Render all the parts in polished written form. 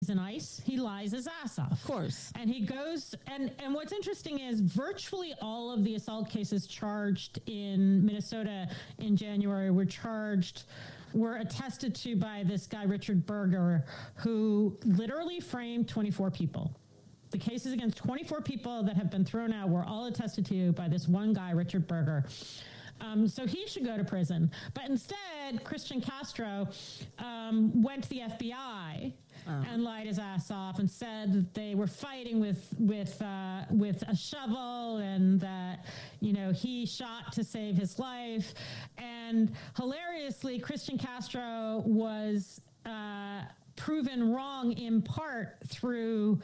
in ICE. He lies his ass off. Of course. And he goes, and what's interesting is virtually all of the assault cases charged in Minnesota in January were attested to by this guy, Richard Berger, who literally framed 24 people. The cases against 24 people that have been thrown out were all attested to by this one guy, Richard Berger. So he should go to prison. But instead, Christian Castro went to the FBI and lied his ass off and said that they were fighting with a shovel and that, you know, he shot to save his life. And hilariously, Christian Castro was proven wrong in part through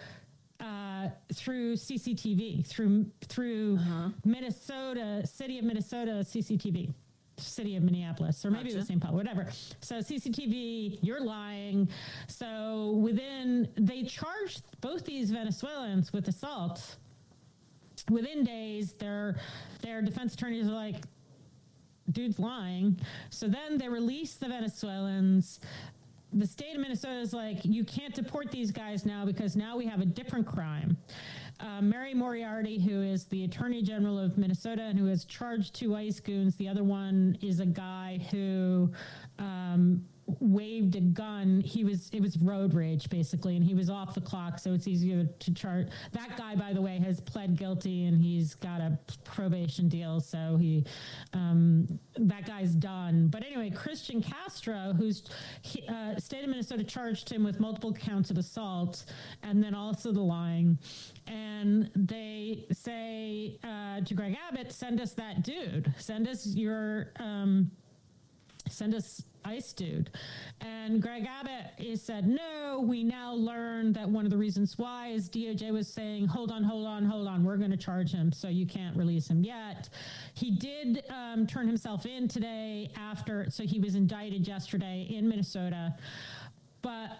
CCTV, through Minnesota, city of Minnesota CCTV, city of Minneapolis, or maybe it was St. Paul, whatever. So CCTV, you're lying. So they charged both these Venezuelans with assault. Within days, their defense attorneys are like, dude's lying. So then they release the Venezuelans. The state of Minnesota is like, you can't deport these guys now because now we have a different crime. Mary Moriarty, who is the Attorney General of Minnesota and who has charged 2 ICE goons. The other one is a guy who waved a gun. It was road rage, basically, and he was off the clock, so it's easier to charge. That guy, by the way, has pled guilty, and he's got a probation deal, so that guy's done. But anyway, Christian Castro, state of Minnesota charged him with multiple counts of assault, and then also the lying. And they say to Greg Abbott, send us that dude. Send us ICE dude. And Greg Abbott said, no, we now learn that one of the reasons why is DOJ was saying, hold on, we're going to charge him, so you can't release him yet. He did turn himself in today so he was indicted yesterday in Minnesota. But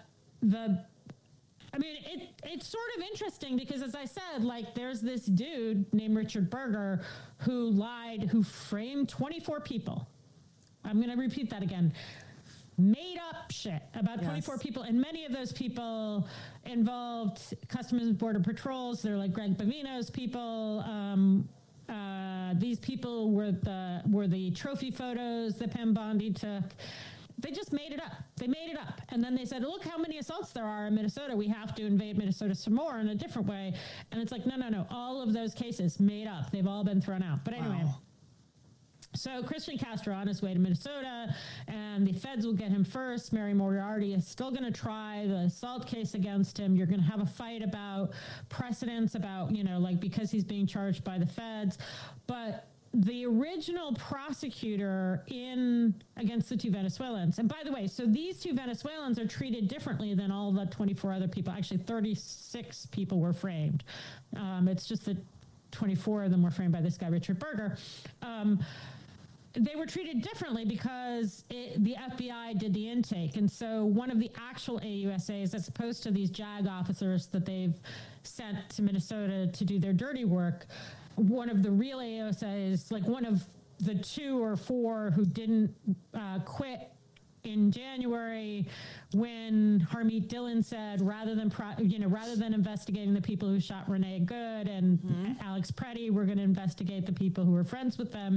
it's sort of interesting because, as I said, like, there's this dude named Richard Berger who framed 24 people. I'm going to repeat that again. Made up shit about 24 people. And many of those people involved Customs and Border Patrols. They're like Greg Bavino's people. These people were the trophy photos that Pam Bondi took. They just made it up. They made it up. And then they said, look how many assaults there are in Minnesota. We have to invade Minnesota some more in a different way. And it's like, no. All of those cases made up. They've all been thrown out. But anyway. Wow. So Christian Castro on his way to Minnesota, and the feds will get him first. Mary Moriarty is still going to try the assault case against him. You're going to have a fight about precedents, about, because he's being charged by the feds. But the original prosecutor against the 2 Venezuelans, and by the way, so these 2 Venezuelans are treated differently than all the 24 other people. Actually, 36 people were framed. It's just that 24 of them were framed by this guy, Richard Berger. They were treated differently because the FBI did the intake. And so one of the actual AUSAs, as opposed to these JAG officers that they've sent to Minnesota to do their dirty work, one of the real AUSAs, like one of the 2 or 4 who didn't quit in January, when Harmeet Dillon said, rather than investigating the people who shot Renee Good and Alex Preddy, we're going to investigate the people who were friends with them.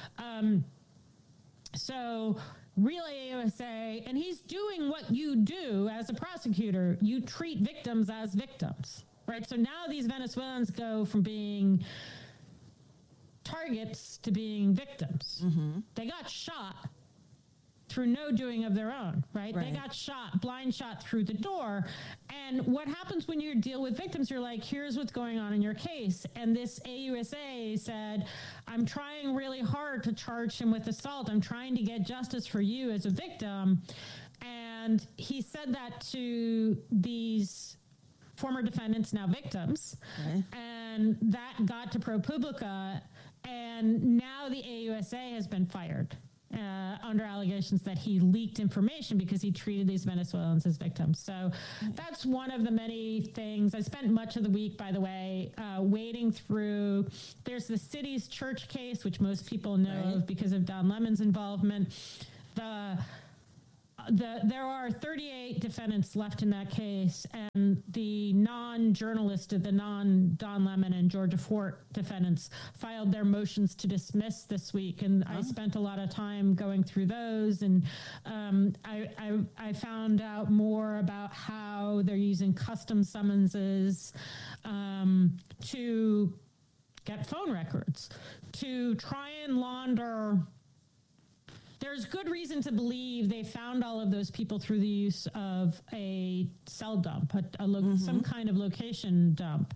So real AUSA, and he's doing what you do as a prosecutor. You treat victims as victims, right? So now these Venezuelans go from being targets to being victims. They got shot through no doing of their own, right? They got blind shot through the door. And what happens when you deal with victims, you're like, here's what's going on in your case. And this AUSA said, I'm trying really hard to charge him with assault. I'm trying to get justice for you as a victim. And he said that to these former defendants, now victims. And that got to ProPublica. And now the AUSA has been fired under allegations that he leaked information because he treated these Venezuelans as victims. So that's one of the many things. I spent much of the week, by the way, wading through. There's the Cities Church case, which most people know of because of Don Lemon's involvement. there are 38 defendants left in that case, and the non-journalisted, the non-Don Lemon and Georgia Fort defendants filed their motions to dismiss this week, and I spent a lot of time going through those, and I found out more about how they're using custom summonses to get phone records, to try and launder. There's good reason to believe they found all of those people through the use of a cell dump, some kind of location dump.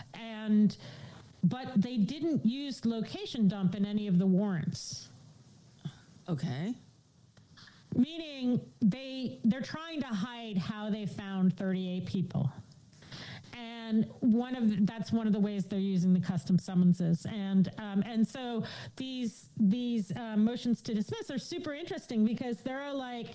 But they didn't use location dump in any of the warrants. Okay. Meaning they're trying to hide how they found 38 people. And that's one of the ways they're using the custom summonses, and so these motions to dismiss are super interesting because there are like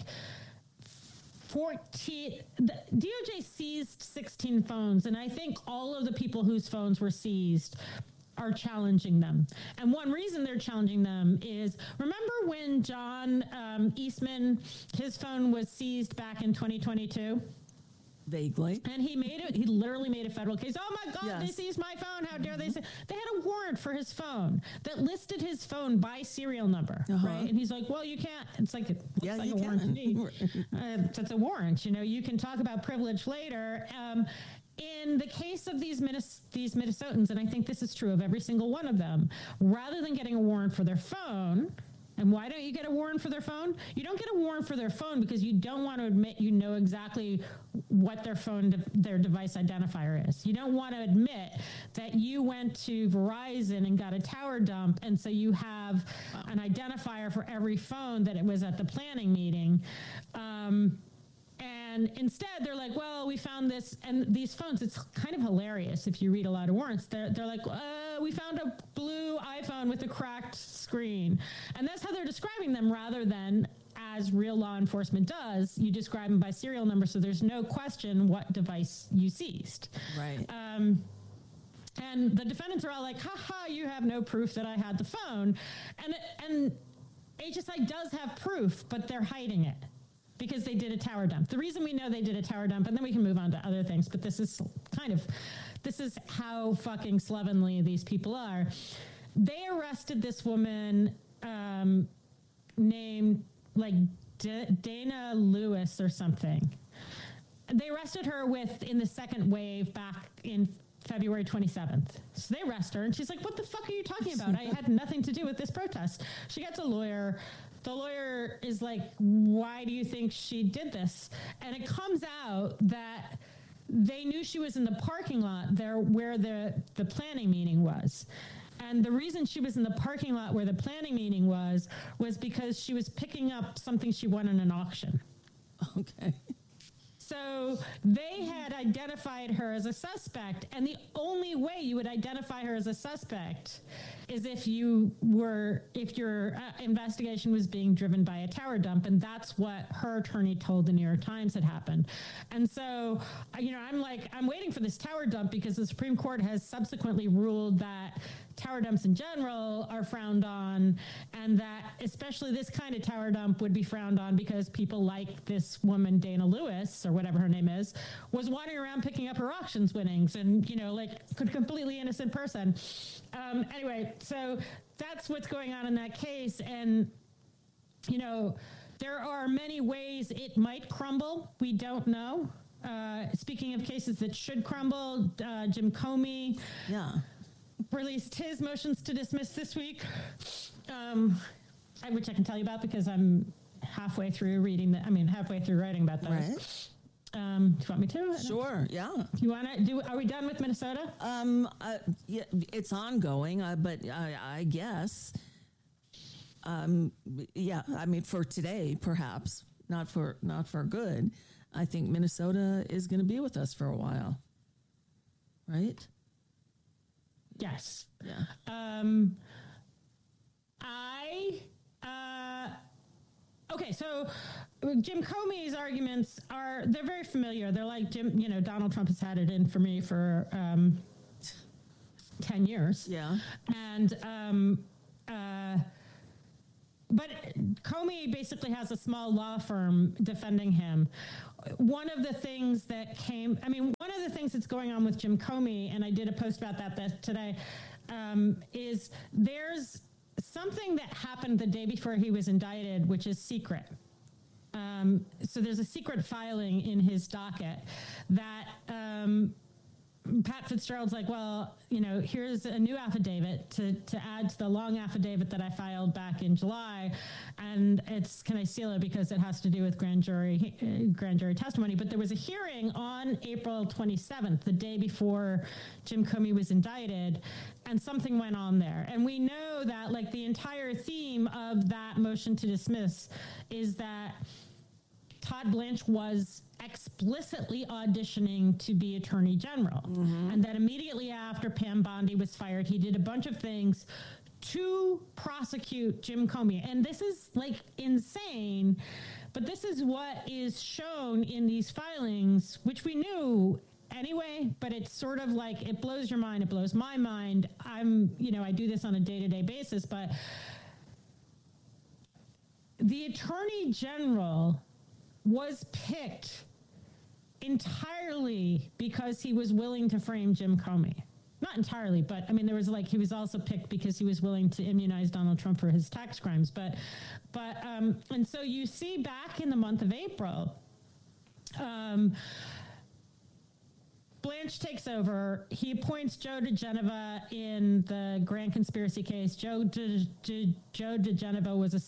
14. The DOJ seized 16 phones, and I think all of the people whose phones were seized are challenging them. And one reason they're challenging them is, remember when John Eastman, his phone was seized back in 2022? Vaguely. And he literally made a federal case. Oh my God, yes. They seized my phone. How dare they say? They had a warrant for his phone that listed his phone by serial number, right? And he's like, well, you can't. It's like, it looks like a warrant to me. It's a warrant. You can talk about privilege later. In the case of these Minnesotans, and I think this is true of every single one of them, rather than getting a warrant for their phone. And why don't you get a warrant for their phone? You don't get a warrant for their phone because you don't want to admit you know exactly what their device identifier is. You don't want to admit that you went to Verizon and got a tower dump, and so you have an identifier for every phone that it was at the planning meeting. And instead, they're like, well, we found this. And these phones, it's kind of hilarious if you read a lot of warrants. They're like, we found a blue iPhone with a cracked screen. And that's how they're describing them, rather than, as real law enforcement does, you describe them by serial number, so there's no question what device you seized. Right. And the defendants are all like, you have no proof that I had the phone. And HSI does have proof, but they're hiding it because they did a tower dump. The reason we know they did a tower dump, and then we can move on to other things, but this is how fucking slovenly these people are. They arrested this woman named like Dana Lewis or something. They arrested her in the second wave back in February 27th. So they arrest her, and she's like, what the fuck are you talking about? I had nothing to do with this protest. She gets a lawyer. The lawyer is like, why do you think she did this? And it comes out that they knew she was in the parking lot there where the planning meeting was. And the reason she was in the parking lot where the planning meeting was because she was picking up something she won in an auction. Okay. So they had identified her as a suspect, and the only way you would identify her as a suspect is if your investigation was being driven by a tower dump, and that's what her attorney told the New York Times had happened. And so, I'm waiting for this tower dump because the Supreme Court has subsequently ruled that tower dumps in general are frowned on, and that especially this kind of tower dump would be frowned on because people like this woman, Dana Lewis, or whatever her name is, was wandering around picking up her auctions winnings and, a completely innocent person. Anyway, so that's what's going on in that case. And, there are many ways it might crumble. We don't know. Speaking of cases that should crumble, Jim Comey. Yeah. Released his motions to dismiss this week, which I can tell you about because I'm halfway through writing about those. Right. Do you want me to? Sure. Yeah. You want to are we done with Minnesota? Yeah, it's ongoing, but I guess. Yeah. I mean, for today, perhaps not for good. I think Minnesota is going to be with us for a while. Right. Yes. Yeah. Okay, so Jim Comey's arguments they're very familiar. They're like Donald Trump has had it in for me for 10 years. Yeah. And but Comey basically has a small law firm defending him. One of the things that's going on with Jim Comey, and I did a post about that today, is there's something that happened the day before he was indicted, which is secret. So there's a secret filing in his docket that Pat Fitzgerald's like, well, here's a new affidavit to add to the long affidavit that I filed back in July. And can I seal it because it has to do with grand jury testimony. But there was a hearing on April 27th, the day before Jim Comey was indicted, and something went on there. And we know that the entire theme of that motion to dismiss is that Todd Blanche was explicitly auditioning to be Attorney General. Mm-hmm. And that immediately after Pam Bondi was fired, he did a bunch of things to prosecute Jim Comey. And this is insane, but this is what is shown in these filings, which we knew anyway, but it's sort of it blows your mind. It blows my mind. I do this on a day-to-day basis, but the Attorney General was picked entirely because he was willing to frame Jim Comey. Not entirely, but there was he was also picked because he was willing to immunize Donald Trump for his tax crimes. And so you see back in the month of April, Blanche takes over. He appoints Joe diGenova in the grand conspiracy case. Joe diGenova was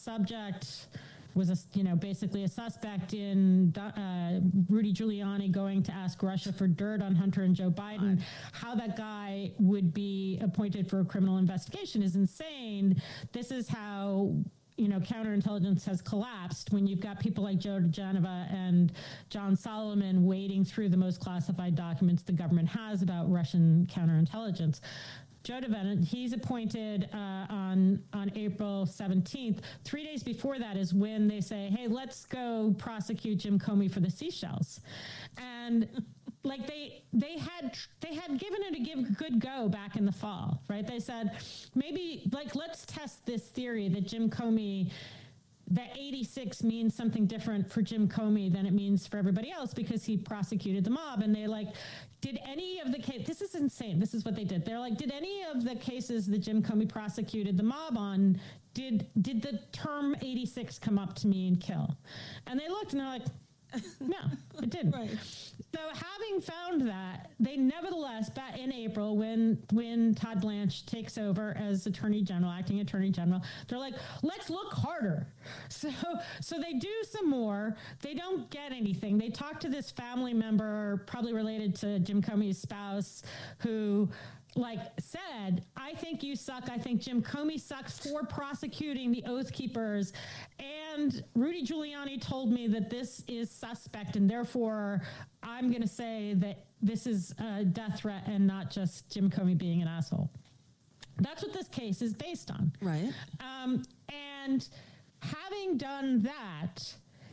basically a suspect in Rudy Giuliani going to ask Russia for dirt on Hunter and Joe Biden. How that guy would be appointed for a criminal investigation is insane. This is how counterintelligence has collapsed when you've got people like Joe diGenova and John Solomon wading through the most classified documents the government has about Russian counterintelligence. Joe diGenova, he's appointed on April 17th. 3 days before that is when they say, hey, let's go prosecute Jim Comey for the seashells. And they had given it a good go back in the fall, right? They said, maybe let's test this theory that Jim Comey, that 86 means something different for Jim Comey than it means for everybody else because he prosecuted the mob. And they did any of the case? This is insane. This is what they did. They're did any of the cases that Jim Comey prosecuted the mob on, did the term 86 come up to mean kill? And they looked and they're like, no, it didn't. Right. So having found that, they nevertheless, back in April, when Todd Blanche takes over as acting Attorney General, they're like, let's look harder. So they do some more. They don't get anything. They talk to this family member, probably related to Jim Comey's spouse, who said, I think you suck. I think Jim Comey sucks for prosecuting the Oath Keepers. And Rudy Giuliani told me that this is suspect, and therefore I'm going to say that this is a death threat and not just Jim Comey being an asshole. That's what this case is based on. Right. And having done that,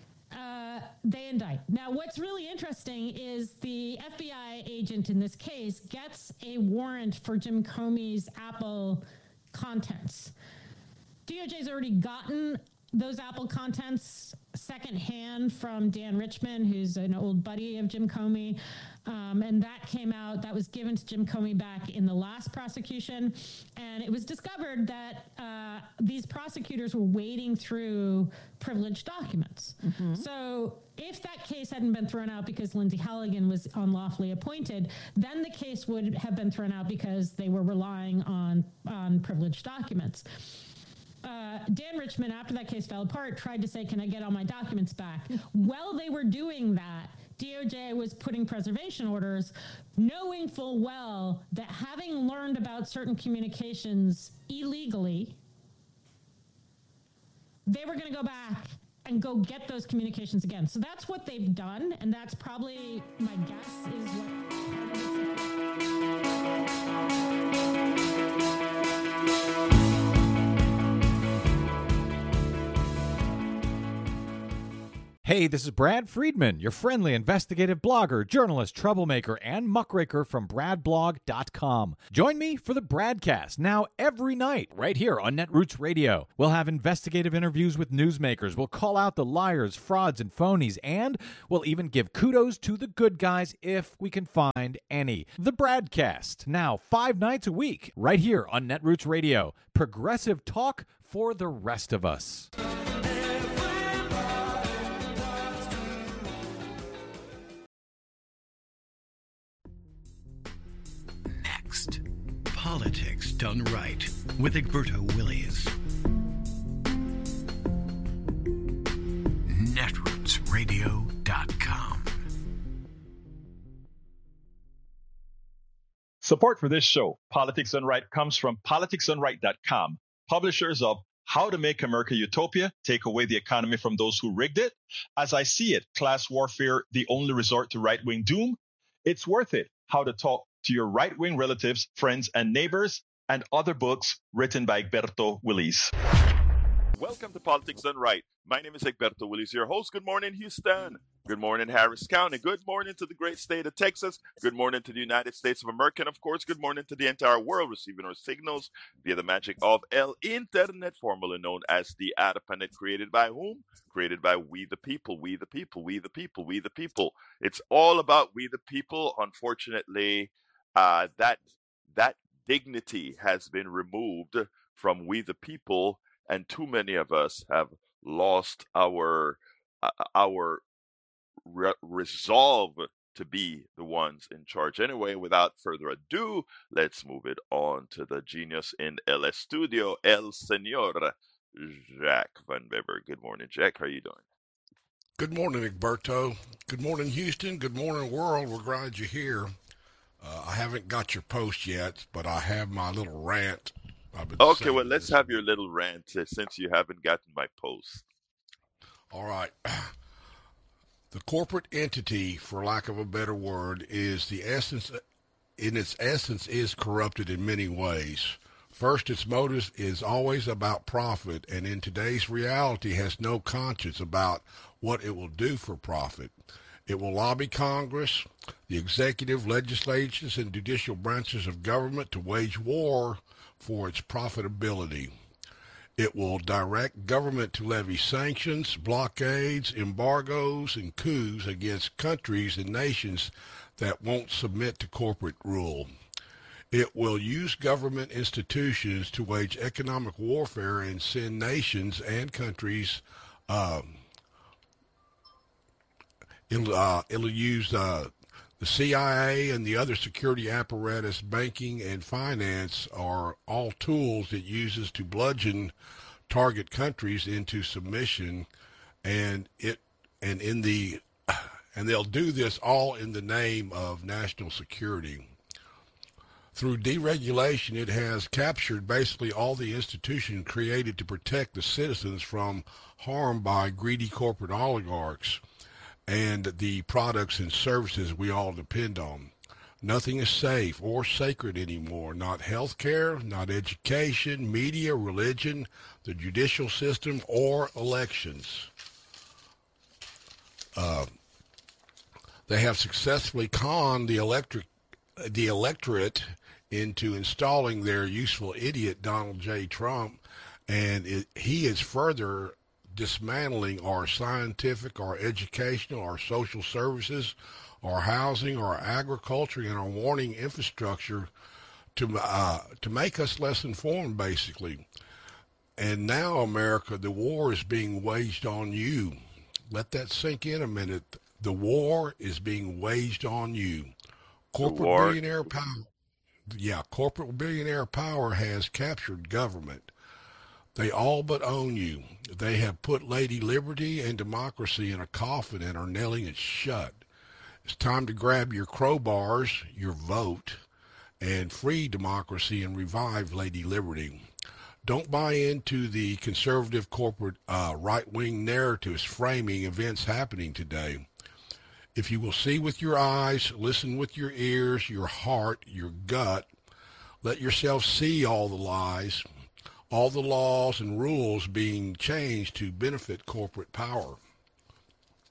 they indict. Now, what's really interesting is the FBI agent in this case gets a warrant for Jim Comey's Apple contents. DOJ's already gotten those Apple contents secondhand from Dan Richman, who's an old buddy of Jim Comey. And that came out, that was given to Jim Comey back in the last prosecution. And it was discovered that these prosecutors were wading through privileged documents. Mm-hmm. So if that case hadn't been thrown out because Lindsay Halligan was unlawfully appointed, then the case would have been thrown out because they were relying on privileged documents. Dan Richman, after that case fell apart, tried to say, can I get all my documents back? While they were doing that, DOJ was putting preservation orders, knowing full well that having learned about certain communications illegally, they were going to go back and go get those communications again. So that's what they've done, and that's probably, my guess, is what... Hey, this is Brad Friedman, your friendly investigative blogger, journalist, troublemaker, and muckraker from bradblog.com. Join me for the Bradcast, now every night, right here on Netroots Radio. We'll have investigative interviews with newsmakers, we'll call out the liars, frauds, and phonies, and we'll even give kudos to the good guys if we can find any. The Bradcast, now 5 nights a week, right here on Netroots Radio. Progressive talk for the rest of us. Politics Done Right with Egberto Willies. Netrootsradio.com. Support for this show, Politics Done Right, comes from politicsdoneright.com, publishers of How to Make America Utopia, Take Away the Economy from Those Who Rigged It, As I See It, Class Warfare, The Only Resort to Right-Wing Doom, It's Worth It, How to Talk to Your Right-Wing Relatives, Friends, and Neighbors, and other books written by Egberto Willies. Welcome to Politics Done Right. My name is Egberto Willies, your host. Good morning, Houston. Good morning, Harris County. Good morning to the great state of Texas. Good morning to the United States of America. And, of course, good morning to the entire world receiving our signals via the magic of El Internet, formerly known as the ARPANET, created by whom? Created by we the people, we the people, we the people, we the people. It's all about we the people. Unfortunately, that dignity has been removed from we the people, and too many of us have lost our resolve to be the ones in charge. Anyway, without further ado, let's move it on to the genius in El Estudio, El Señor Jack Van Beber. Good morning, Jack. How are you doing? Good morning, Egberto. Good morning, Houston. Good morning, world. We're glad you're here. I haven't got your post yet, but I have my little rant. Okay, well, let's have your little rant since you haven't gotten my post. All right. The corporate entity, for lack of a better word, is the essence, in its essence, is corrupted in many ways. First, its motive is always about profit, and in today's reality has no conscience about what it will do for profit. It will lobby Congress, the executive, legislations, and judicial branches of government to wage war for its profitability. It will direct government to levy sanctions, blockades, embargoes, and coups against countries and nations that won't submit to corporate rule. It will use government institutions to wage economic warfare and send nations and countries It'll use the CIA and the other security apparatus, banking and finance are all tools it uses to bludgeon target countries into submission, and they'll do this all in the name of national security. Through deregulation, it has captured basically all the institutions created to protect the citizens from harm by greedy corporate oligarchs and the products and services we all depend on. Nothing is safe or sacred anymore. Not healthcare, not education, media, religion, the judicial system, or elections. They have successfully conned the electorate into installing their useful idiot Donald J. Trump, and he is further dismantling our scientific, our educational, our social services, our housing, our agriculture, and our warning infrastructure to make us less informed, basically. And now, America, the war is being waged on you. Let that sink in a minute. The war is being waged on you. Corporate billionaire power has captured government. They all but own you. They have put Lady Liberty and democracy in a coffin and are nailing it shut. It's time to grab your crowbars, your vote, and free democracy and revive Lady Liberty. Don't buy into the conservative corporate right-wing narratives framing events happening today. If you will see with your eyes, listen with your ears, your heart, your gut, let yourself see all the lies, all the laws and rules being changed to benefit corporate power.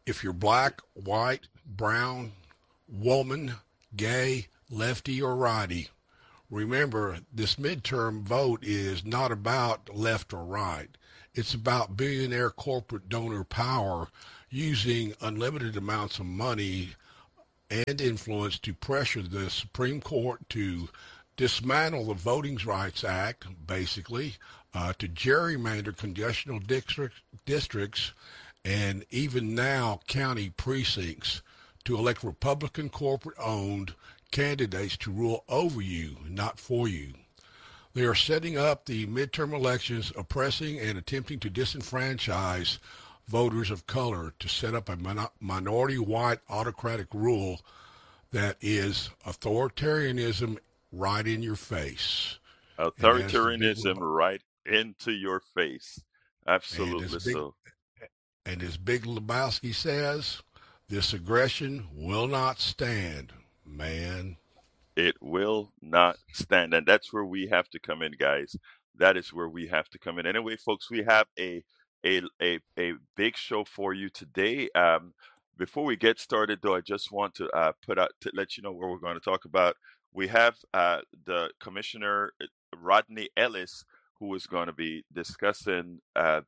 if you're black, white, brown, woman, gay, lefty, or righty, remember this midterm vote is not about left or right. It's about billionaire corporate donor power using unlimited amounts of money and influence to pressure the Supreme Court to dismantle the Voting Rights Act, basically, to gerrymander congressional districts, and even now county precincts to elect Republican corporate-owned candidates to rule over you, not for you. They are setting up the midterm elections, oppressing and attempting to disenfranchise voters of color to set up a minority white autocratic rule that is authoritarianism right in your face. Authoritarianism right into your face. Absolutely so. And as Big Lebowski says, this aggression will not stand, man. It will not stand. And that's where we have to come in, guys. That is where we have to come in. Anyway, folks, we have a big show for you today. Before we get started, though, I just want to let you know what we're going to talk about. We have the Commissioner Rodney Ellis, who is going to be discussing a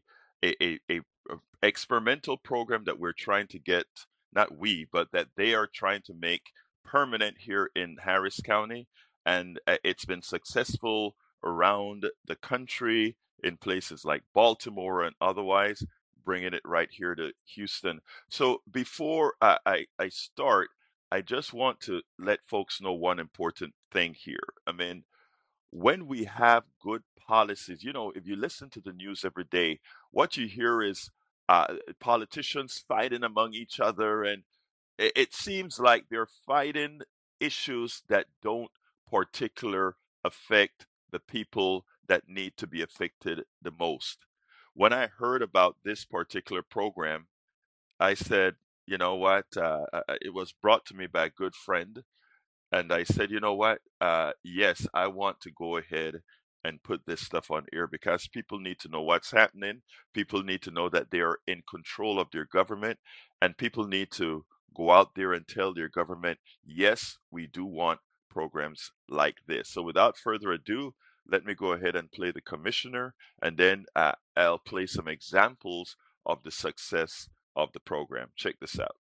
experimental program that we're trying to get, not we, but that they are trying to make permanent here in Harris County. And it's been successful around the country in places like Baltimore and otherwise, bringing it right here to Houston. So before I start, I just want to let folks know one important thing here. I mean, when we have good policies, you know, if you listen to the news every day, what you hear is politicians fighting among each other, and it seems like they're fighting issues that don't particularly affect the people that need to be affected the most. When I heard about this particular program, I said, you know what? It was brought to me by a good friend. And I said, you know what? Yes, I want to go ahead and put this stuff on air because people need to know what's happening. People need to know that they are in control of their government. And people need to go out there and tell their government, yes, we do want programs like this. So without further ado, let me go ahead and play the commissioner, and then I'll play some examples of the success of the program. Check this out.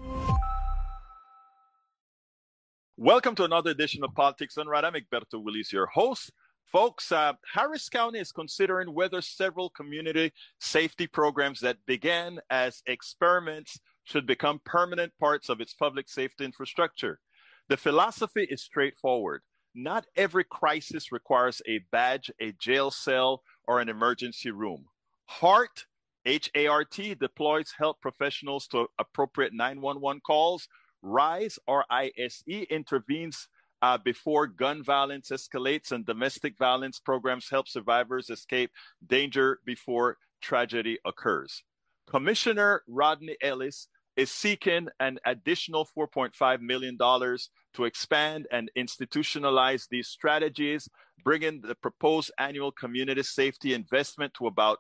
Welcome to another edition of Politics Done Right. I'm Egberto Willies, your host. Folks, Harris County is considering whether several community safety programs that began as experiments should become permanent parts of its public safety infrastructure. The philosophy is straightforward. Not every crisis requires a badge, a jail cell, or an emergency room. HART, H-A-R-T, deploys health professionals to appropriate 911 calls. RISE, R-I-S-E, intervenes before gun violence escalates, and domestic violence programs help survivors escape danger before tragedy occurs. Commissioner Rodney Ellis is seeking an additional $4.5 million to expand and institutionalize these strategies, bringing the proposed annual community safety investment to about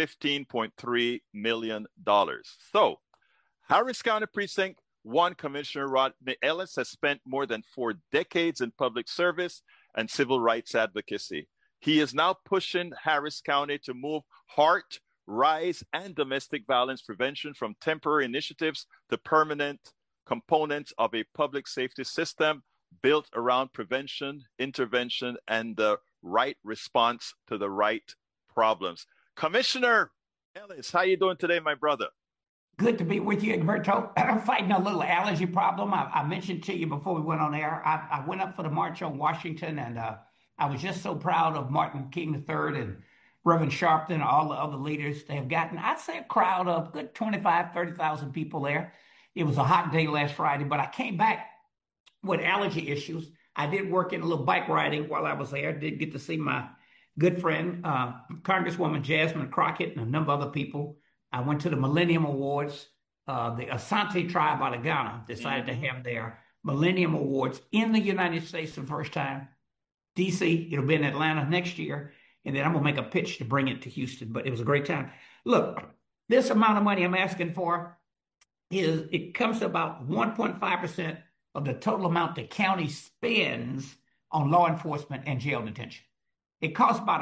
$15.3 million. So, Harris County Precinct 1 Commissioner Rodney Ellis has spent more than 4 decades in public service and civil rights advocacy. He is now pushing Harris County to move HART, RISE, and domestic violence prevention from temporary initiatives to permanent components of a public safety system built around prevention, intervention, and the right response to the right problems. Commissioner Ellis, how you doing today, my brother? Good to be with you, Egberto. I'm fighting a little allergy problem. I mentioned to you before we went on air, I went up for the March on Washington, and I was just so proud of Martin King III and Reverend Sharpton and all the other leaders. They have gotten, I'd say, a crowd of good 25, 30,000 people there. It was a hot day last Friday, but I came back with allergy issues. I did work in a little bike riding while I was there. Did get to see my good friend, Congresswoman Jasmine Crockett, and a number of other people. I went to the Millennium Awards. The Asante tribe out of Ghana decided to have their Millennium Awards in the United States for the first time. DC, it'll be in Atlanta next year. And then I'm going to make a pitch to bring it to Houston. But it was a great time. Look, this amount of money I'm asking for, it comes to about 1.5% of the total amount the county spends on law enforcement and jail detention. It costs about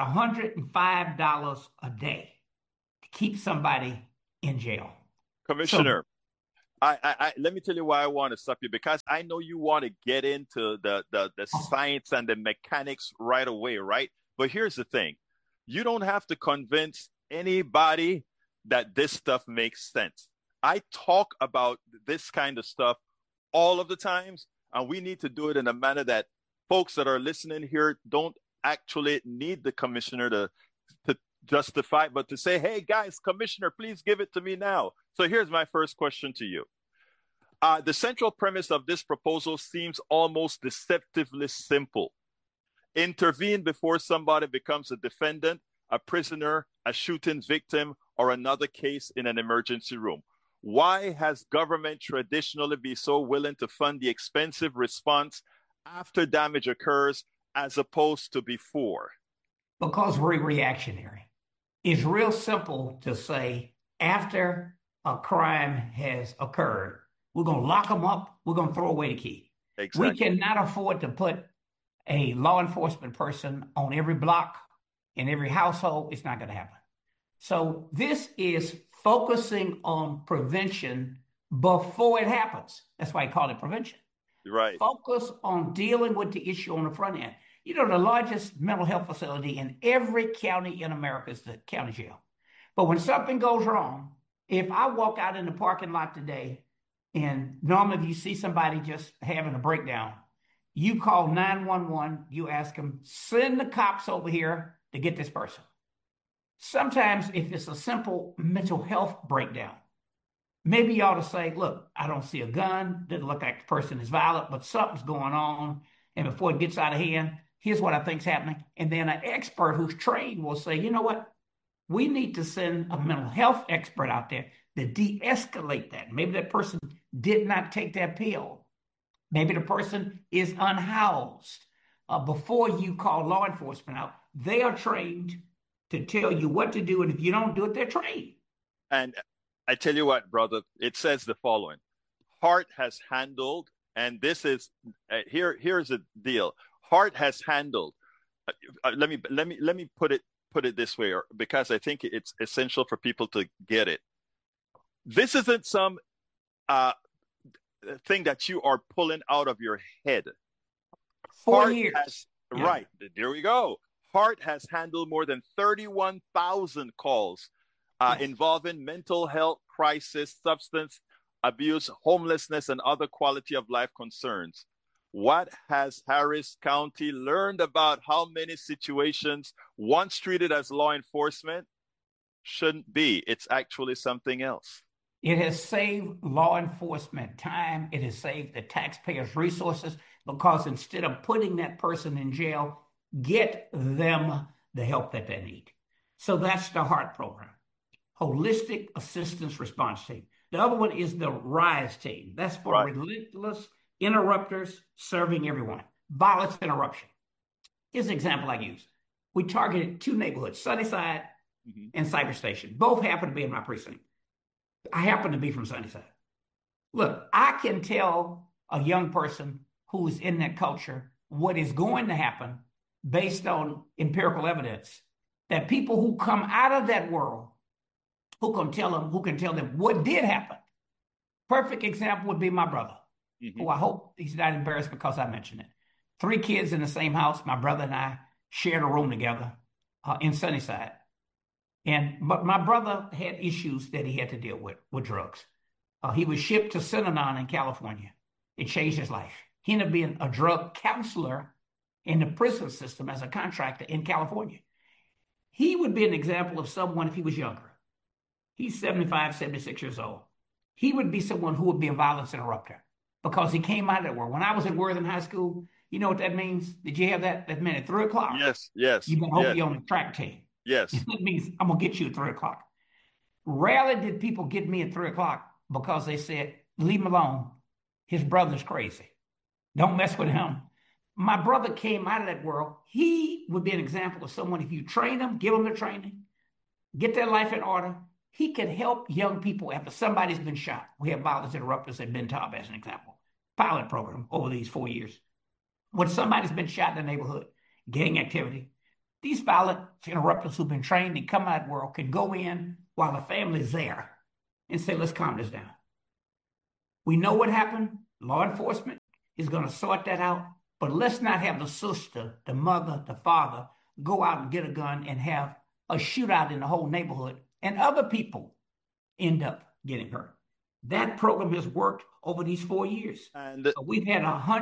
$105 a day to keep somebody in jail. Commissioner, let me tell you why I want to stop you, because I know you want to get into the science and the mechanics right away, right? But here's the thing. You don't have to convince anybody that this stuff makes sense. I talk about this kind of stuff all of the times, and we need to do it in a manner that folks that are listening here don't actually need the commissioner to justify, but to say, hey guys, commissioner, please give it to me now. So here's my first question to you. The central premise of this proposal seems almost deceptively simple. Intervene before somebody becomes a defendant, a prisoner, a shooting victim, or another case in an emergency room. Why has government traditionally been so willing to fund the expensive response after damage occurs as opposed to before? Because we're reactionary. It's real simple to say after a crime has occurred, we're going to lock them up, we're going to throw away the key. Exactly. We cannot afford to put a law enforcement person on every block, in every household. It's not going to happen. So this is focusing on prevention before it happens. That's why I call it prevention. Right. Focus on dealing with the issue on the front end. You know, the largest mental health facility in every county in America is the county jail. But when something goes wrong, if I walk out in the parking lot today, and normally if you see somebody just having a breakdown, you call 911, you ask them, send the cops over here to get this person. Sometimes if it's a simple mental health breakdown, maybe you ought to say, look, I don't see a gun, doesn't look like the person is violent, but something's going on. And before it gets out of hand, here's what I think's happening. And then an expert who's trained will say, you know what? We need to send a mental health expert out there to de-escalate that. Maybe that person did not take that pill. Maybe the person is unhoused. Before you call law enforcement out, they are trained to tell you what to do. And if you don't do it, they're trained. And I tell you what, brother, it says the following. Hart has handled, and this is, here's the deal. Hart has handled, let me put it this way, because I think it's essential for people to get it. This isn't some thing that you are pulling out of your head. 4 years. Right, there we go. Hart has handled more than 31,000 calls involving mental health crisis, substance abuse, homelessness, and other quality of life concerns. What has Harris County learned about how many situations once treated as law enforcement shouldn't be? It's actually something else. It has saved law enforcement time. It has saved the taxpayers' resources, because instead of putting that person in jail, get them the help that they need. So that's the HART program, Holistic Assistance Response Team. The other one is the RISE team. That's for relentless interrupters serving everyone. Violence interruption. Here's an example I use. We targeted 2 neighborhoods, Sunnyside and Cyber Station. Both happen to be in my precinct. I happen to be from Sunnyside. Look, I can tell a young person who is in that culture what is going to happen based on empirical evidence, that people who come out of that world, who can tell them what did happen. Perfect example would be my brother, who I hope he's not embarrassed because I mentioned it. 3 kids in the same house. My brother and I shared a room together in Sunnyside. But my brother had issues that he had to deal with drugs. He was shipped to Synanon in California. It changed his life. He ended up being a drug counselor in the prison system as a contractor in California. He would be an example of someone if he was younger. He's 75, 76 years old. He would be someone who would be a violence interrupter because he came out of that world. When I was at Worthing High School, you know what that means? Did you have that? That meant at 3 o'clock. Yes. You've been hoping on the track team. Yes. That means I'm going to get you at 3 o'clock. Rarely did people get me at 3 o'clock because they said, leave him alone. His brother's crazy. Don't mess with him. My brother came out of that world. He would be an example of someone, if you train him, give him the training, get their life in order, He can help young people after somebody's been shot. We have violence interrupters at Ben Taub as an example. Pilot program over these 4 years. When somebody's been shot in the neighborhood, gang activity, these violence interrupters who've been trained and come out of the world can go in while the family's there and say, let's calm this down. We know what happened. Law enforcement is going to sort that out. But let's not have the sister, the mother, the father go out and get a gun and have a shootout in the whole neighborhood and other people end up getting hurt. That program has worked over these 4 years. And we've had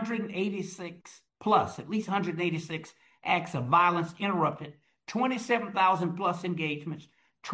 186 plus, at least 186 acts of violence interrupted, 27,000 plus engagements,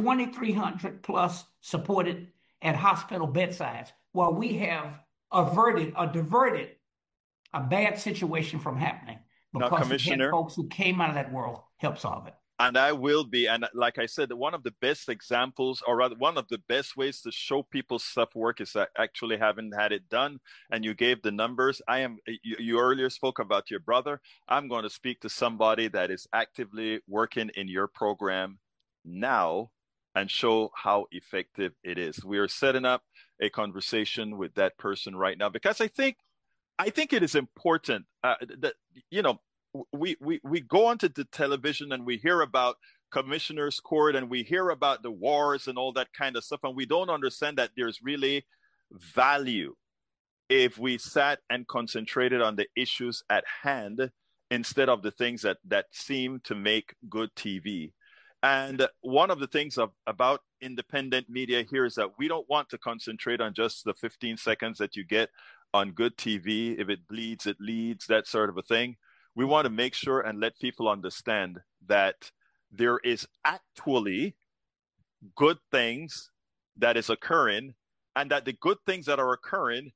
2,300 plus supported at hospital bedsides, while we have averted or diverted a bad situation from happening because now, Commissioner, folks who came out of that world help solve it. And I will be, and like I said, one of the best examples, or rather one of the best ways to show people stuff work is actually having had it done. And you gave the numbers. You earlier spoke about your brother. I'm going to speak to somebody that is actively working in your program now and show how effective it is. We are setting up a conversation with that person right now, because I think it is important that, you know, we go onto the television and we hear about commissioner's court and we hear about the wars and all that kind of stuff, and we don't understand that there's really value if we sat and concentrated on the issues at hand instead of the things that seem to make good TV. And one of the things about independent media here is that we don't want to concentrate on just the 15 seconds that you get on good TV. If it bleeds, it leads, that sort of a thing. We want to make sure and let people understand that there is actually good things that is occurring, and that the good things that are occurring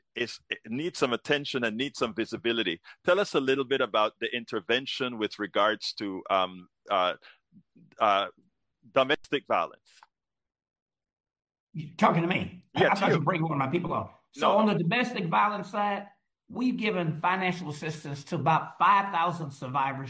need some attention and need some visibility. Tell us a little bit about the intervention with regards to domestic violence. You're talking to me? Yeah, I thought you bring one of my people on. So on the domestic violence side, we've given financial assistance to about 5,000 survivors,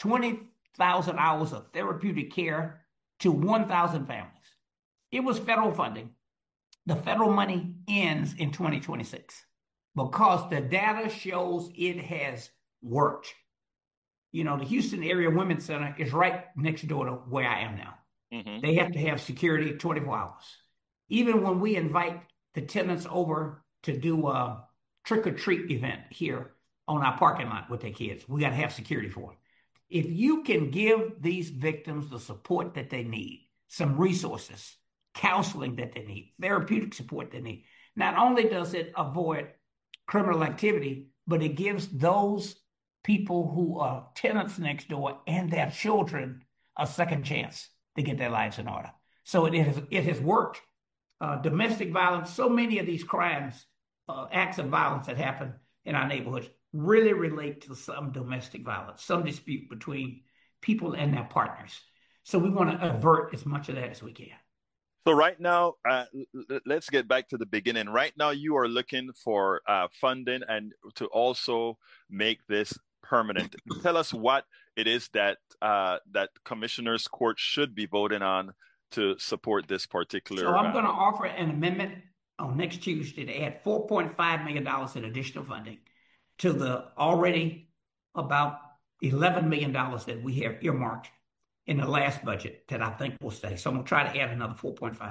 20,000 hours of therapeutic care to 1,000 families. It was federal funding. The federal money ends in 2026 because the data shows it has worked. You know, the Houston Area Women's Center is right next door to where I am now. Mm-hmm. They have to have security 24 hours. Even when we invite the tenants over to do a trick-or-treat event here on our parking lot with their kids, we got to have security for them. If you can give these victims the support that they need, some resources, counseling that they need, therapeutic support they need, not only does it avoid criminal activity, but it gives those people who are tenants next door and their children a second chance to get their lives in order. So it has worked. Domestic violence, so many of these crimes, acts of violence that happen in our neighborhoods really relate to some domestic violence, some dispute between people and their partners. So we want to avert as much of that as we can. So right now, let's get back to the beginning. Right now, you are looking for funding and to also make this permanent. Tell us what it is that Commissioner's Court should be voting on to support this particular. So I'm going to offer an amendment on next Tuesday to add $4.5 million in additional funding to the already about $11 million that we have earmarked in the last budget that I think will stay. So I'm going to try to add another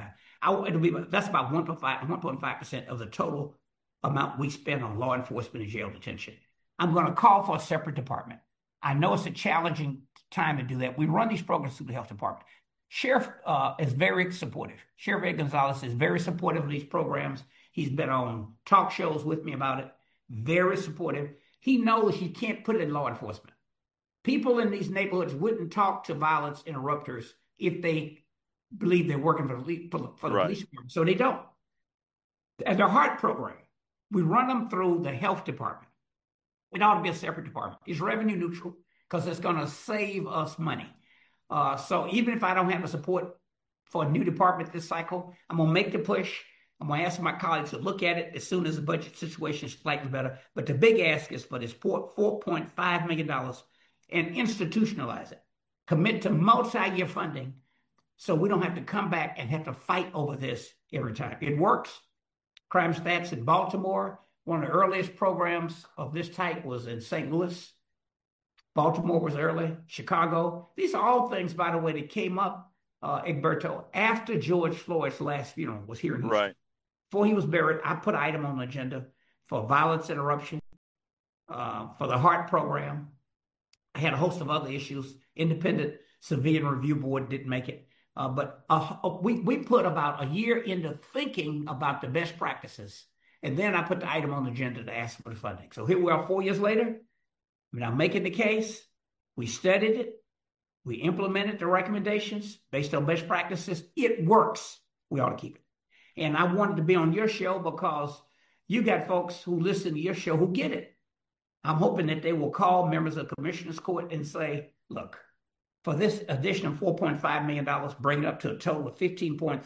4.5. That's about 1.5% of the total amount we spend on law enforcement and jail detention. I'm going to call for a separate department. I know it's a challenging time to do that. We run these programs through the health department. Sheriff is very supportive. Sheriff Ed Gonzalez is very supportive of these programs. He's been on talk shows with me about it. Very supportive. He knows you can't put it in law enforcement. People in these neighborhoods wouldn't talk to violence interrupters if they believe they're working for the police department. So they don't. As a heart program, we run them through the health department. It ought to be a separate department. It's revenue neutral because it's going to save us money. So even if I don't have the support for a new department this cycle, I'm going to make the push. I'm going to ask my colleagues to look at it as soon as the budget situation is slightly better. But the big ask is for this $4.5 million and institutionalize it. Commit to multi-year funding so we don't have to come back and have to fight over this every time. It works. Crime Stats in Baltimore, one of the earliest programs of this type was in St. Louis. Baltimore was early. Chicago. These are all things, by the way, that came up, Egberto, after George Floyd's last funeral was here in Houston. Right. Before he was buried, I put an item on the agenda for violence interruption, for the heart program. I had a host of other issues. Independent Civilian Review Board didn't make it. But we put about a year into thinking about the best practices. And then I put the item on the agenda to ask for the funding. So here we are 4 years later. I mean, I'm making the case. We studied it. We implemented the recommendations based on best practices. It works. We ought to keep it. And I wanted to be on your show because you got folks who listen to your show who get it. I'm hoping that they will call members of the Commissioner's Court and say, look, for this additional $4.5 million, bring it up to a total of 15.3,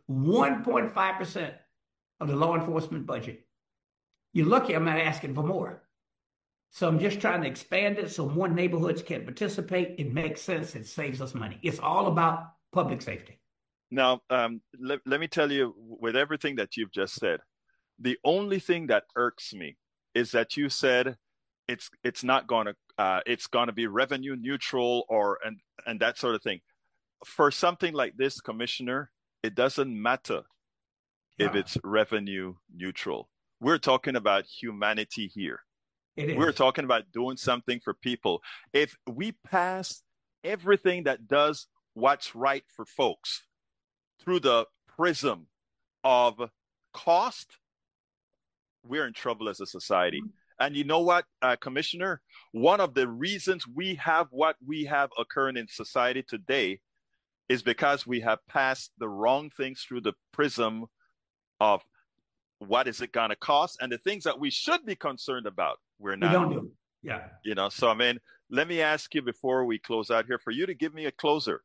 1.5% of the law enforcement budget. You're lucky I'm not asking for more. So I'm just trying to expand it so more neighborhoods can participate. It makes sense. It saves us money. It's all about public safety. Now, let me tell you, with everything that you've just said, the only thing that irks me is that you said it's not going to it's going to be revenue neutral and that sort of thing. For something like this, Commissioner, it doesn't matter if it's revenue neutral. We're talking about humanity here. We're talking about doing something for people. If we pass everything that does what's right for folks through the prism of cost, we're in trouble as a society. And you know what, Commissioner? One of the reasons we have what we have occurring in society today is because we have passed the wrong things through the prism of what is it going to cost, and the things that we should be concerned about, we're not. We don't do. Yeah. You know, so I mean, let me ask you before we close out here for you to give me a closer.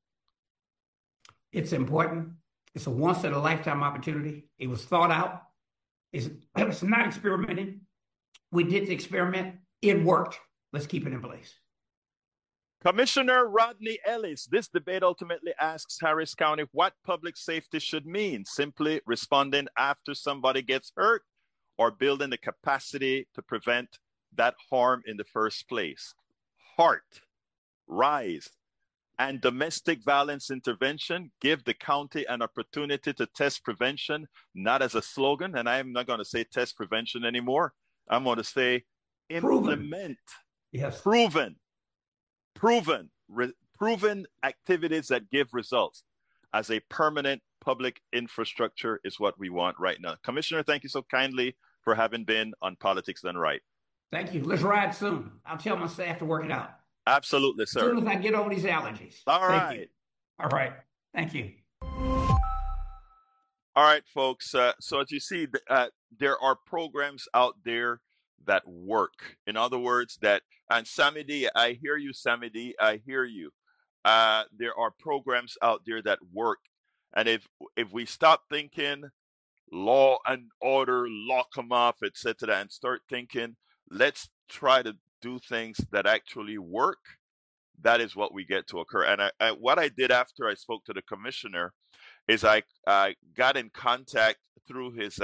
It's important. It's a once in a lifetime opportunity. It was thought out. It's not experimenting. We did the experiment. It worked. Let's keep it in place. Commissioner Rodney Ellis, this debate ultimately asks Harris County what public safety should mean: simply responding after somebody gets hurt, or building the capacity to prevent that harm in the first place. Heart, RISE, and domestic violence intervention give the county an opportunity to test prevention, not as a slogan, and I'm not going to say test prevention anymore. I'm going to say implement. Yes. Proven activities that give results as a permanent public infrastructure is what we want right now. Commissioner, thank you so kindly for having been on Politics Done Right. Thank you. Let's ride soon. I'll tell my staff to work it out. Absolutely, sir. As soon as I get over these allergies. All right. All right. Thank you. All right, folks. So as you see, there are programs out there that work. In other words, and Sammy D, I hear you, Sammy D, I hear you. There are programs out there that work. And if we stop thinking law and order, lock them up, etc., and start thinking, let's try to do things that actually work, that is what we get to occur. And what I did after I spoke to the commissioner is I got in contact through his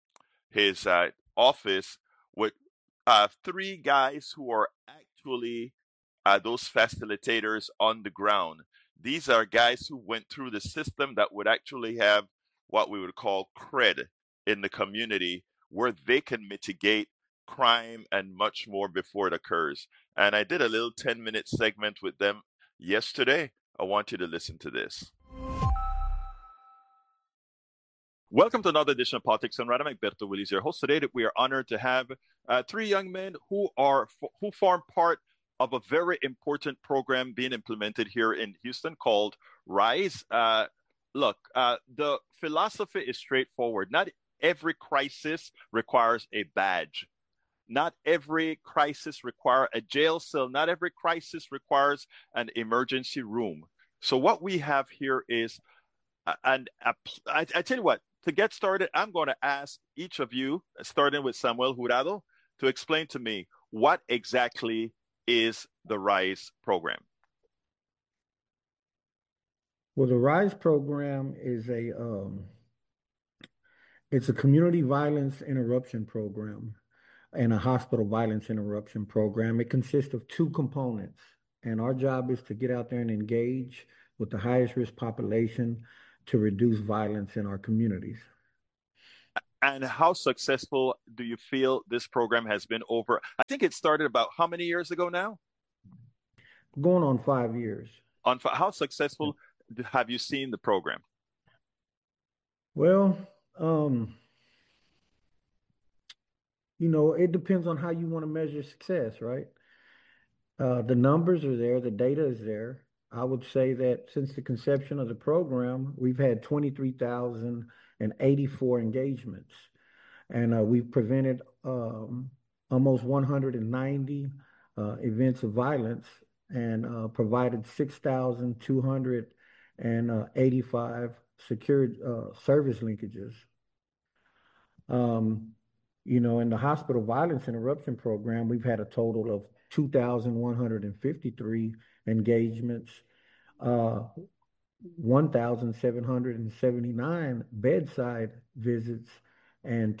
office with 3 guys who are actually those facilitators on the ground. These are guys who went through the system that would actually have what we would call cred in the community, where they can mitigate crime and much more before it occurs. And I did a little 10-minute segment with them yesterday. I want you to listen to this. Welcome to another edition of Politics Done Right. I'm Egberto Willies, your host. Today we are honored to have 3 young men who form part of a very important program being implemented here in Houston called RISE. Look, the philosophy is straightforward. Not every crisis requires a badge. Not every crisis requires a jail cell. Not every crisis requires an emergency room. So what we have here is, I tell you what, to get started, I'm going to ask each of you, starting with Samuel Jurado, to explain to me what exactly is the RISE program. Well, the RISE program is it's a community violence interruption program and a hospital violence interruption program. It consists of two components, and our job is to get out there and engage with the highest risk population to reduce violence in our communities. And how successful do you feel this program has been over? I think it started about how many years ago now? Going on 5 years. How successful have you seen the program? Well, it depends on how you want to measure success, right? The numbers are there, the data is there. I would say that since the conception of the program, we've had 23,084 engagements, and we've prevented almost 190 events of violence and provided 6,285 secured service linkages. In the hospital violence interruption program, we've had a total of 2,153 engagements, 1,779 bedside visits, and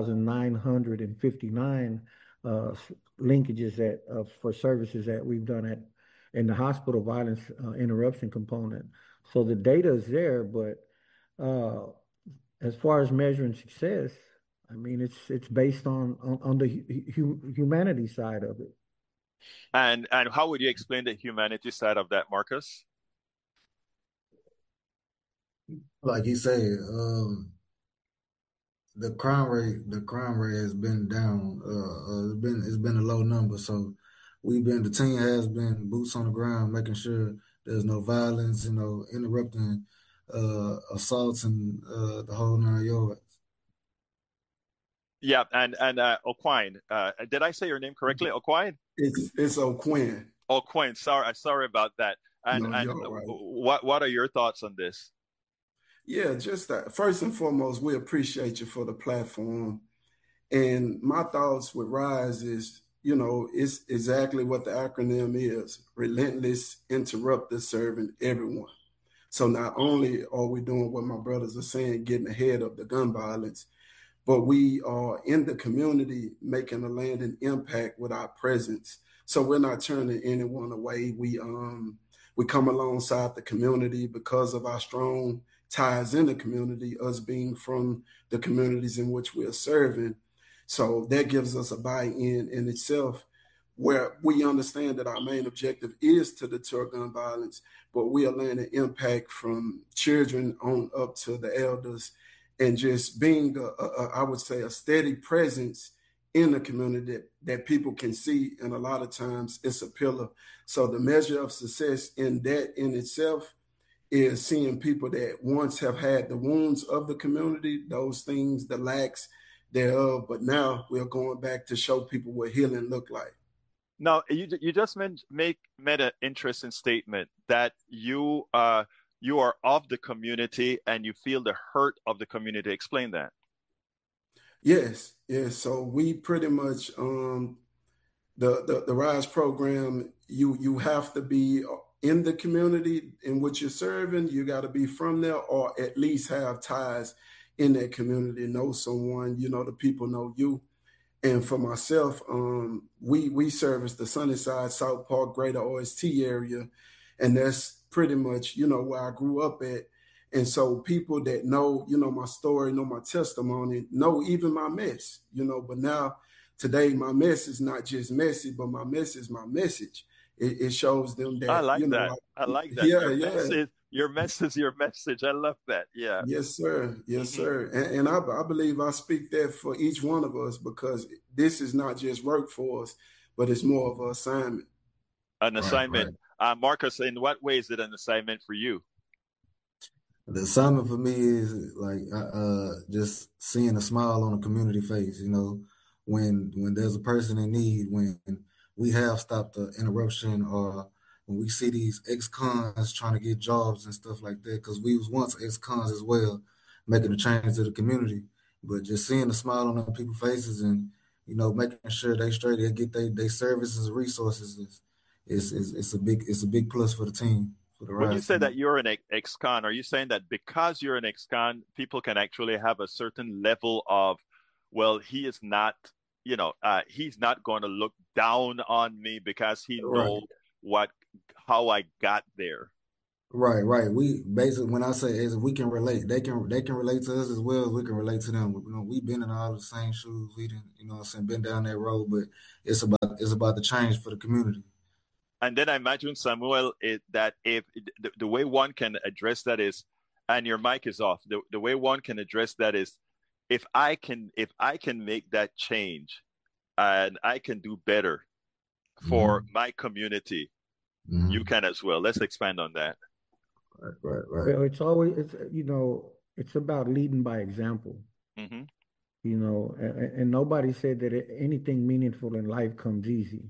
2,959 linkages for services that we've done in the hospital violence interruption component. So the data is there, but as far as measuring success, I mean, it's based on the humanity side of it. And how would you explain the humanity side of that, Marcus? Like you said, the crime rate has been down. It's been a low number. So the team has been boots on the ground, making sure there's no violence, interrupting assaults and the whole 9 yards. Yeah, and O'Quine, did I say your name correctly? O'Quine? It's O'Quinn. O'Quine, sorry about that. And right. What are your thoughts on this? Yeah, just that. First and foremost, we appreciate you for the platform. And my thoughts with RISE is, it's exactly what the acronym is: relentless interrupter serving everyone. So not only are we doing what my brothers are saying, getting ahead of the gun violence, but we are in the community making a lasting impact with our presence. So we're not turning anyone away. We come alongside the community because of our strong ties in the community, us being from the communities in which we are serving. So that gives us a buy-in in itself, where we understand that our main objective is to deter gun violence, but we are laying an impact from children on up to the elders, and just being, I would say, a steady presence in the community that people can see. And a lot of times it's a pillar. So the measure of success in that in itself is seeing people that once have had the wounds of the community, those things, the lacks thereof, but now we're going back to show people what healing look like. Now, you just made an interesting statement that you are of the community and you feel the hurt of the community. Explain that. Yes. So we pretty much the RISE program, you have to be in the community in which you're serving. You got to be from there, or at least have ties in that community, know someone, the people know you. And for myself, we service the Sunnyside, South Park, Greater OST area, and that's pretty much, where I grew up at. And so people that know, my story, know my testimony, know even my mess, but now today my mess is not just messy, but my mess is my message. It shows them that. I like that. I like that. Yeah, your mess is your message. I love that. Yeah. Yes, sir. Yes, sir. And I believe I speak that for each one of us, because this is not just work for us, but it's more of an assignment. An assignment. Right. Marcus, in what way is it an assignment for you? The assignment for me is like just seeing a smile on a community face, when there's a person in need, when we have stopped the interruption, or when we see these ex-cons trying to get jobs and stuff like that, because we was once ex-cons as well, making a change to the community. But just seeing a smile on people's faces and, making sure they straight, they get their services and resources is a big plus for the team. for the When you Rise say that team. you're an ex-con, are you saying that because you're an ex-con, people can actually have a certain level of, well, he is not, he's not going to look down on me because he Right. know how I got there. Right, right. We basically, when I say is we can relate, they can relate to us as well as we can relate to them. We've been in all the same shoes. We didn't, what I'm saying, been down that road, but it's about the change for the community. And then I imagine, Samuel, that if the way one can address that is, and your mic is off, the way one can address that is, if I can make that change and I can do better for my community, you can as well. Let's expand on that. Right. Well, it's about leading by example. Mm-hmm. And nobody said that anything meaningful in life comes easy.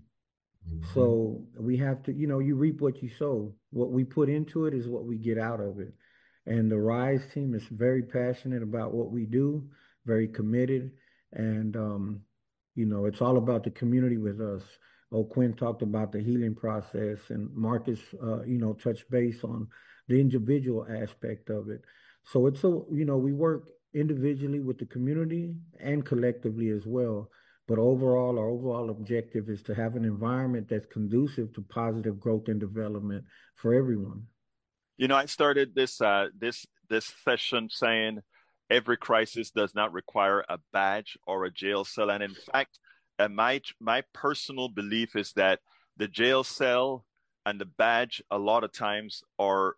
So we have to, you reap what you sow. What we put into it is what we get out of it. And the Rise team is very passionate about what we do, very committed. And, it's all about the community with us. Quinn talked about the healing process, and Marcus, touched base on the individual aspect of it. So we work individually with the community and collectively as well. But our overall objective is to have an environment that's conducive to positive growth and development for everyone. I started this session saying every crisis does not require a badge or a jail cell, and in fact, my personal belief is that the jail cell and the badge a lot of times are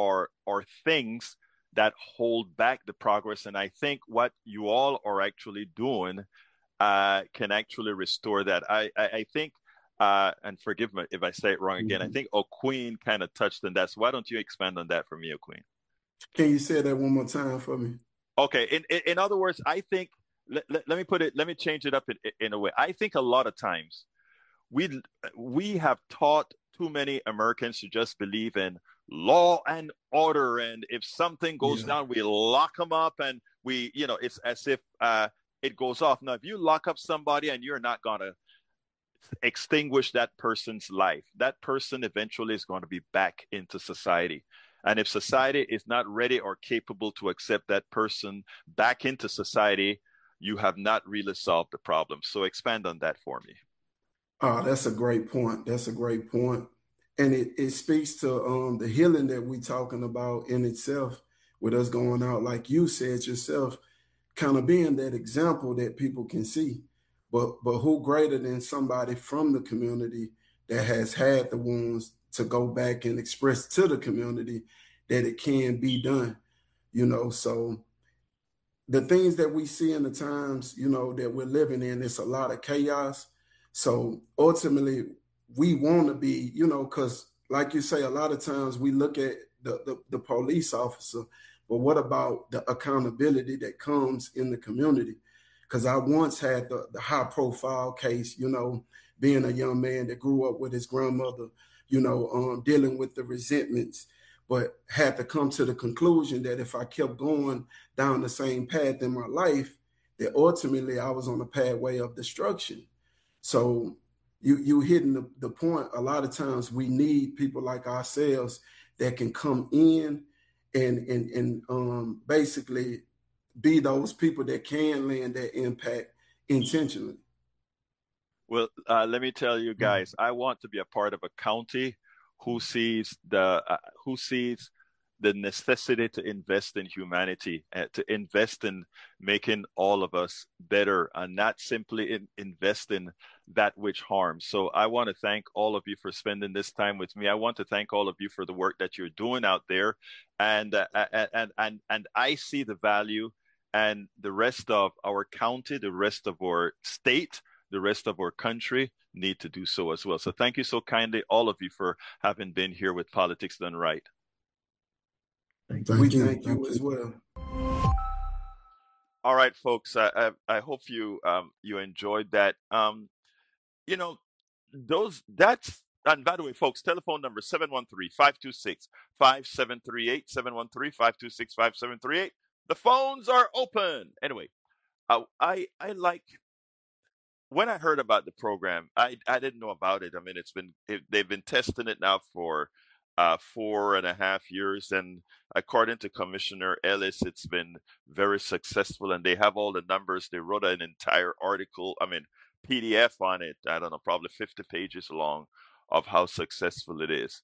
things that hold back the progress. And I think what you all are actually doing can actually restore that. I think, and forgive me if I say it wrong again, I think O'Queen kind of touched on that. So why don't you expand on that for me, O'Queen? Can you say that one more time for me? Okay. In other words, I think, let me change it up in a way. I think a lot of times we have taught too many Americans to just believe in law and order. And if something goes down, we lock them up, and it's as if it goes off. Now, if you lock up somebody and you're not going to extinguish that person's life, that person eventually is going to be back into society. And if society is not ready or capable to accept that person back into society, you have not really solved the problem. So expand on that for me. That's a great point. And it speaks to the healing that we're talking about in itself, with us going out, like you said yourself, kind of being that example that people can see. But who greater than somebody from the community that has had the wounds to go back and express to the community that it can be done, so the things that we see in the times, that we're living in, it's a lot of chaos. So ultimately we want to be, because like you say, a lot of times we look at the police officer, but what about the accountability that comes in the community? Because I once had the high profile case, being a young man that grew up with his grandmother, dealing with the resentments, but had to come to the conclusion that if I kept going down the same path in my life, that ultimately I was on a pathway of destruction. So you hitting the point. A lot of times we need people like ourselves that can come in and basically be those people that can land that impact intentionally. Well, let me tell you guys, I want to be a part of a county who sees the necessity to invest in humanity, to invest in making all of us better, and not simply invest in that which harms. So I want to thank all of you for spending this time with me. I want to thank all of you for the work that you're doing out there, and I see the value, and the rest of our county, the rest of our state, the rest of our country need to do so as well. So thank you so kindly, all of you, for having been here with Politics Done Right. Thank you as well. All right, folks. I hope you enjoyed that. And by the way, folks, telephone number 713-526-5738, 713-526-5738. The phones are open. Anyway, I like, when I heard about the program, I didn't know about it. I mean, they've been testing it now for 4.5 years. And according to Commissioner Ellis, it's been very successful, and they have all the numbers. They wrote an entire article, PDF on it, I don't know, probably 50 pages long, of how successful it is.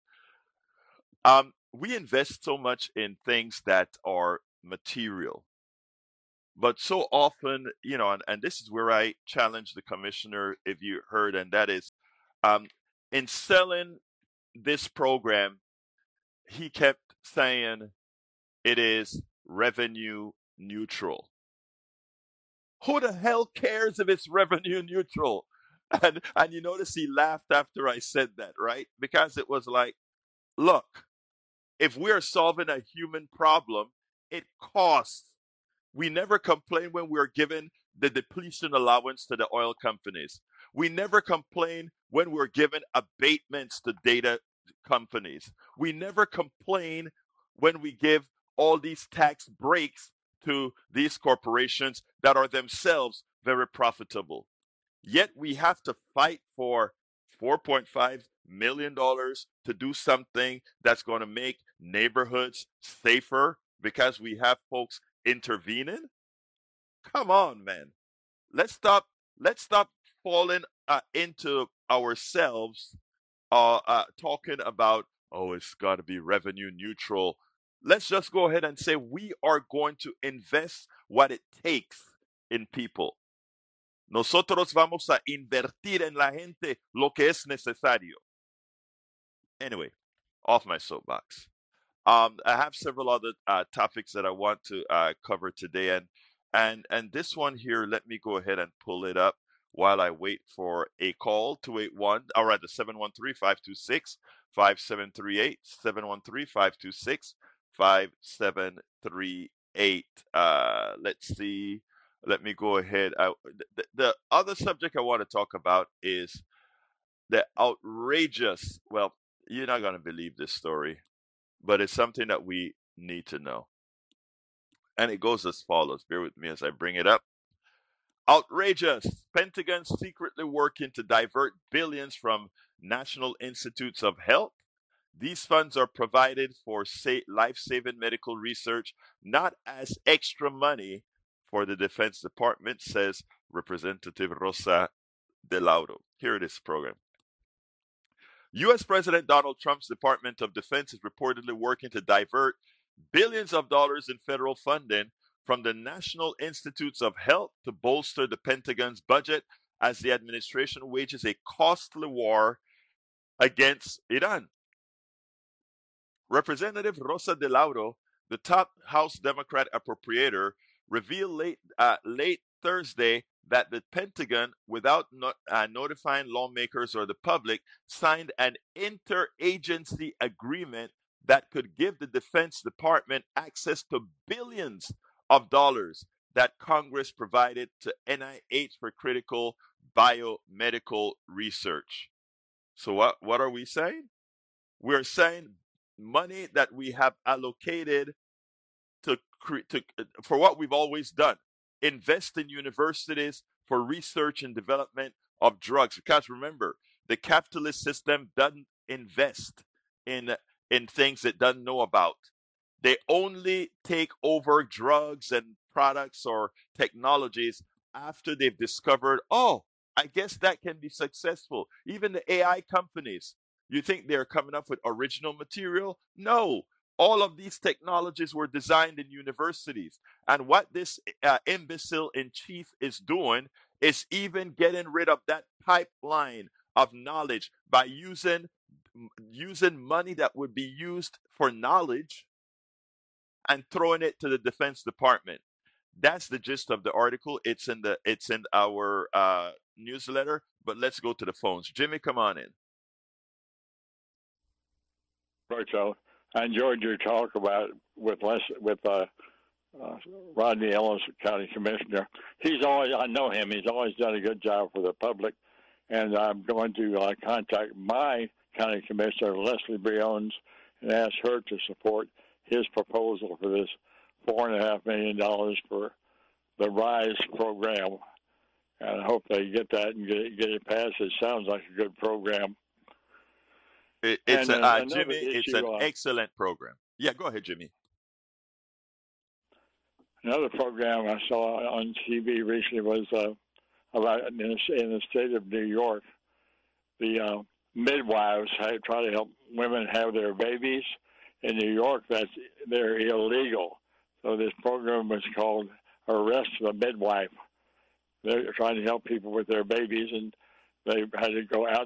We invest so much in things that are material. But so often, and this is where I challenge the commissioner, if you heard, and that is, in selling this program, he kept saying it is revenue neutral. Who the hell cares if it's revenue neutral? And you notice he laughed after I said that, right? Because it was like, look, if we're solving a human problem, it costs. We never complain when we're given the depletion allowance to the oil companies. We never complain when we're given abatements to data companies. We never complain when we give all these tax breaks to these corporations that are themselves very profitable. Yet we have to fight for $4.5 million to do something that's going to make neighborhoods safer because we have folks intervening. Come on, man. Let's stop falling into ourselves talking about, oh, it's got to be revenue neutral. Let's just go ahead and say we are going to invest what it takes in people. Nosotros vamos a invertir en la gente lo que es necesario. Anyway, off my soapbox. I have several other topics that I want to cover today, and this one here, let me go ahead and pull it up while I wait for a call. 281, all right, the 713-526-5738, 713-526-5738. Let's see. Let me go ahead. The other subject I want to talk about is the outrageous, well, you're not going to believe this story, but it's something that we need to know. And it goes as follows. Bear with me as I bring it up. Outrageous. Pentagon secretly working to divert billions from National Institutes of Health. These funds are provided for life-saving medical research, not as extra money for the Defense Department, says Representative Rosa DeLauro. Here it is, program. U.S. President Donald Trump's Department of Defense is reportedly working to divert billions of dollars in federal funding from the National Institutes of Health to bolster the Pentagon's budget as the administration wages a costly war against Iran. Representative Rosa DeLauro, the top House Democrat appropriator, revealed late Thursday that the Pentagon, without notifying lawmakers or the public, signed an interagency agreement that could give the Defense Department access to billions of dollars that Congress provided to NIH for critical biomedical research. So what are we saying? We're saying money that we have allocated for what we've always done. Invest in universities for research and development of drugs. Because remember, the capitalist system doesn't invest in things it doesn't know about. They only take over drugs and products or technologies after they've discovered, oh, I guess that can be successful. Even the AI companies, you think they're coming up with original material? No. All of these technologies were designed in universities. And what this imbecile in chief is doing is even getting rid of that pipeline of knowledge by using money that would be used for knowledge and throwing it to the Defense Department. That's the gist of the article. It's in our newsletter. But let's go to the phones. Jimmy, come on in. Right, so I enjoyed your talk about with Rodney Ellis, County Commissioner. I know him. He's always done a good job for the public, and I'm going to contact my County Commissioner, Leslie Briones, and ask her to support his proposal for this $4.5 million for the RISE program. And I hope they get that and get it passed. It sounds like a good program. Jimmy, it's an excellent program. Yeah, go ahead, Jimmy. Another program I saw on TV recently was about in the state of New York, the midwives try to help women have their babies. In New York, they're illegal. So this program was called Arrest the Midwife. They're trying to help people with their babies, and they had to go out